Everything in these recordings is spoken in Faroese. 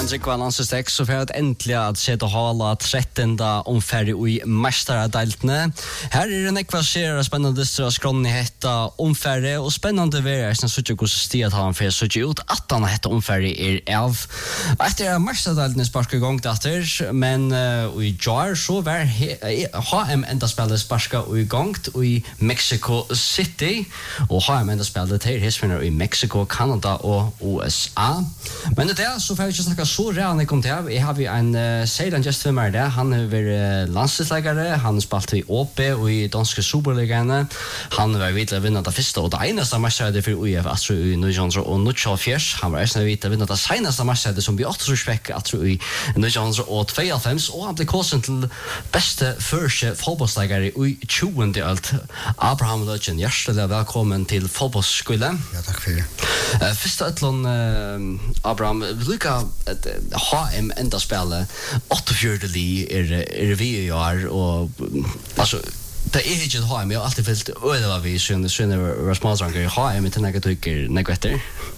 Rikva Landsestek, så får jeg endelig at sette hala 13. omferdig i mestaradeltene. Her det nekva serier spennende skronnen i hetta omferdig, og spennende være sånn at hvordan stiet han for så ikke ut at han hetta omferdig av. Etter mestaradeltene sparska i gang etter, men i jar så var HM enda spillet sparska i gang i Mexico City, og HM enda spillet til hisfinner i Mexico, Canada og USA. Men det så får jeg ikke snakke så redan jeg kom til. Jeg har en seiland gest for meg der. Han har vært landslagslegare, han har spalt i OP og i danske superligane. Han var videre vinnet det første og det eneste matchseidet for UF i 1974. Han var eneste videre vinnet det seneste matchseidet som vi også spekk i 1992, og han ble kåsen til beste første fotballslegare i 20. alt. Abraham Lødjen, hjertelig velkommen til fotballskolen. Ja, takk for det. Første utlån, Abraham, lukka HM enda spela 48 li vi i år, og altså det ikke et HM, jeg har alltid følt øyla vi synes var smaldranger. HM til nægget tykker nægvetter?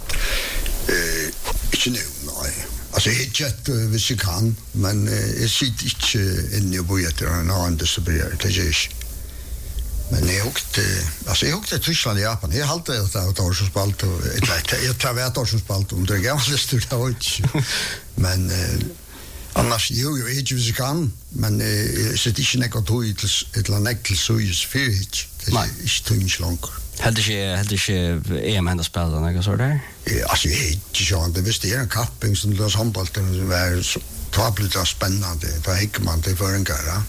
Ikke nå, nei. Altså jeg har ikke hvis jeg kan, men jeg sitter ikke inne og bor etter en annen distribuer, det er ikke. Men jag åkte till Tyskland och Japan. Jag halte det att år som spalt och jag tar vet år som spalt och det gamla listor det var. Men annars jag inte vis kan, men så det är inte något ett land till så just för hit. Det är inte tungt långt. Hade inte EM ända spela något så där? Alltså jag inte så det visste är en kapping som det handbollen som var så tabligt spännande. Då gick man till för en gång.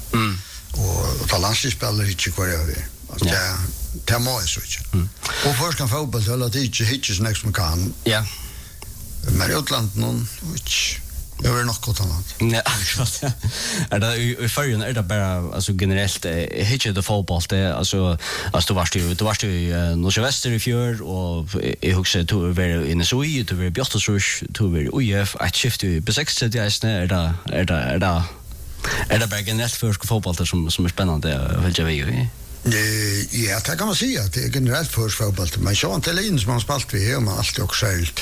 Och ta landslagsspelare inte kvar över. Alltså det må jag så inte. Och först kan fotboll så att det inte hittas nästa som kan. Ja. Men i utlandet någon det är nog gott annat. Ja, akkurat. Är det i förrän är det bara alltså generellt hittar det fotboll det alltså du varst ju Nordväster i fjör och jag huxar du var inne så i du var Björtosrush du var UF att skifta i B6 det är det bara generellt för fotboll som är spännande vill jag ju. Ja, det kan man säga att det är generellt för fotboll. Men så inte lin som man spalt vi man alltid också skällt.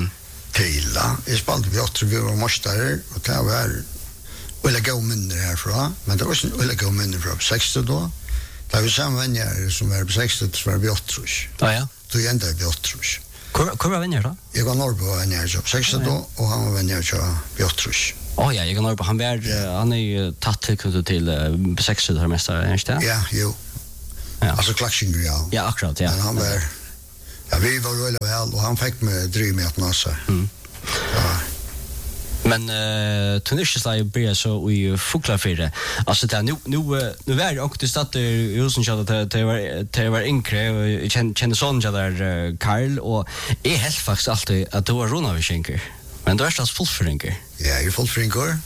Till är spalt vi åter vi var mästare och det var eller gå mindre härifrån, men det var inte eller gå mindre från 60 då. Det var samma vänner som var på 60 så var vi åter. Ja. Då ända vi åter. Hur var vänner då? Jag var norrbo vänner så 60 då och han var vänner så vi åter. Ja, jag kan han är ju tatt till 60 där mästare, inte det? Ja, jo. Ja. Alltså Klaxing ja. Ja, akkurat, ja. Men han var ja, vi var väl väl och han fick med driv med att massa. Ja. Men Tunisieslag blir så i Fuklafire. Alltså det nu är jag också statt i Rosenskjöld att det var inkre och jag kände sån där Karl och är helt faktiskt alltid att det var Ronavischenker. Men då är det fullföringar. Ja, jag är fullföringar.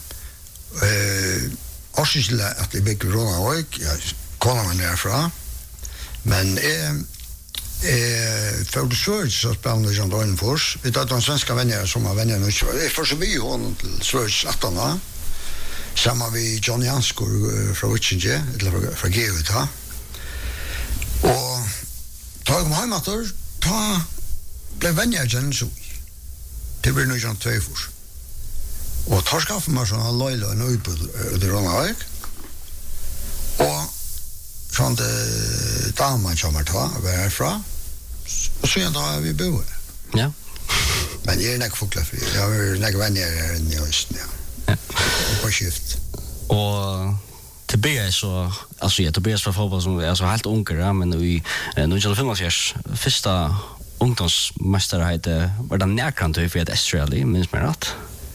Årsysla att det bygger Ronavik. Jag kollar mig nerifrån. Men för det Sveriges så spelar Jean Dornfors. Vi tar de svenska vänner som har vänner nu. Det är för så vi honom till Sveriges 18. Samma vi Johnny Anskor från Witchinge eller från Geut ha. Och tar de hemmator ta blev vänner igen så. Det blir nu Jean 2 för. Och tar skaffa mig såna löjla nu på det Ronavik. Och från det damen kommer ta varifrån. Och så ändå vi bor. Ja. Men jag är inte Fuklafire. Jag är inte vänner här i Östen. Ja. På skift. Och Tobias så alltså Tobias för fotboll som är så helt ungare men i 1995 första ungdomsmästare var det närkant för att Australien minns man rätt.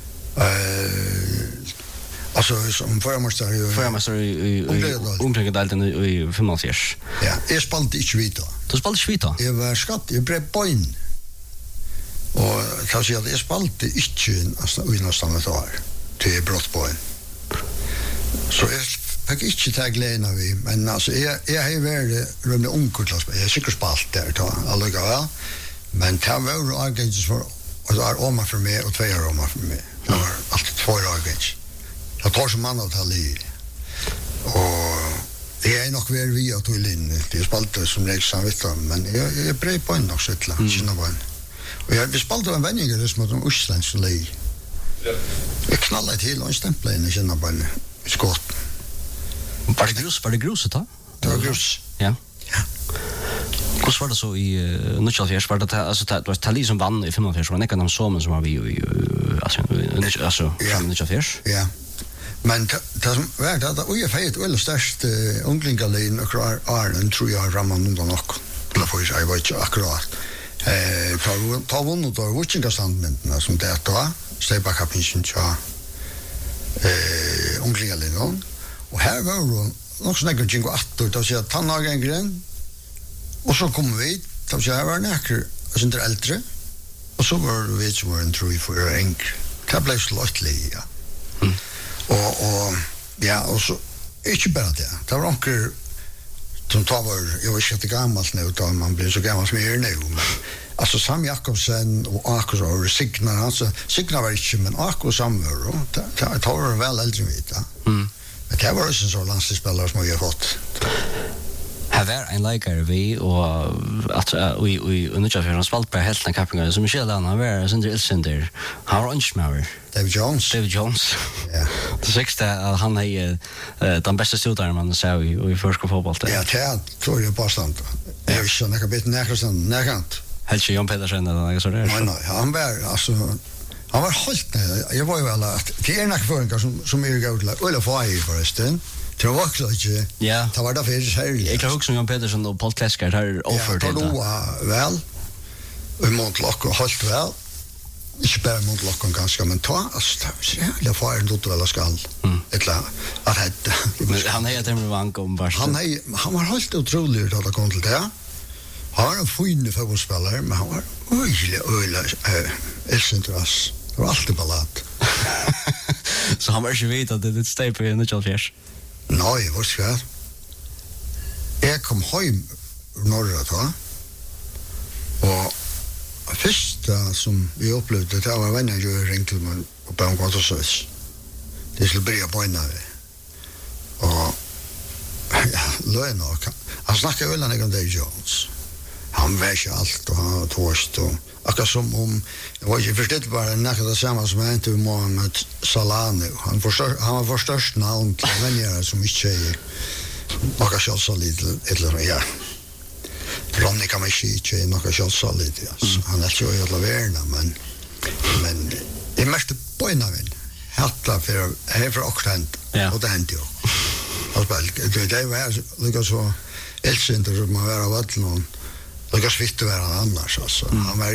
Alltså som förmästare i ungdomsdelen i 95. Ja, jag spelade i Schweiz. Du spelade i Schweiz? Jag var skatt, jag blev poäng. Och kanske jag spelade inte alltså i nästan ett år till brottpoäng. Så jag fick inte ta glädje av det, men alltså jag har varit runt ungkultlas. Jag säkert spalt där då allihopa. Men det var agents för och det är Omar för mig och 2 år Omar för mig. Det var alltid 2 agents. Jag tar som man att hålla i. Och det är nog väl via till in. Det är spalt som läxan vet du, men jag brer på en också ett land, känna på en. Och jag vi spalt en vänner som att de Islands lei. Jag knallade till och stämplade in i känna på en skott. Var det gruset då? Det var grus. Ja. Ja. Hur var det så i Nutchalfjärs? Var det alltså det var Tali som vann i 45 var det de som var vi i alltså Nutchalfjärs? Ja. Men det som var det att ungefär ett eller störst unglingalin och Arnen tror jag ramman undan och eller för jag vet inte akkurat. Ta vunnit av Wutchingasandmenten som det då Steba kapinchen tja unglingalin och här var det nog snackar jingo attor då så att tannagengren och så kommer vi då så här var näker som är äldre och så var vi som var en tror för enk det blev slightly ja. Och ja och så inte bara det var onkel som tar jag var inte gammalt nu då man blir så gammal som är nu men alltså Sam Jakobsen och Akko och Signar alltså Signar var inte men Akko samver och det var väl äldre vita. Men det var också så landslagsspelare som jag fått. Här var en likare vi och att vi under jag spalt på helt den kappingen som Michel han var sen där han var inte David Jones. Ja. Det sexta att han är den bästa skjutaren man ser i första fotboll. Ja, det tror jag på stand. Jag känner jag bit näkant. Helt Jan Pedersen eller något så där. Nej, han var alltså han var helt jag var ju väl att det är några som är gått eller fire förresten. Det var också inte. Ja. Det var därför jag Jag kan också Jan Pedersen och Paul Klesker har offered det. Ja, det var väl. Vi måste locka helt väl. Ikke bare mot lokken ganske, men ta, altså, jeg får en dotter eller skall. At han er det med vank om varsen. Han var helt utrolig da det kom til det. Han var en fin fotballspiller, men han var øyelig elsinteress. Det var alltid ballad. Så han var ikke vidt at det er litt steg på 1,5? Nei, jeg var ikke. Jeg kom hjem norra da, og första som vi upplevde det var vänner ju ringde till mig och bad om kontaktssös. Det skulle börja på en av det. Och ja, lögn och han snackade väl om David Jones. Han väger allt och han har torst och akkurat som om jag var ju förstått bara nästan det samma som jag inte Mohamed Salah nu. Han var förstörst namn till vänner som inte är akkurat så lite eller ja. Ronny kan man inte är något så solid. Han är ju alla värna men det måste på en av en. Hatta för ockhand och det hänt ju. Alltså det var liksom så elcenter som man var av allt någon. Det går svitt att vara annars alltså. Han var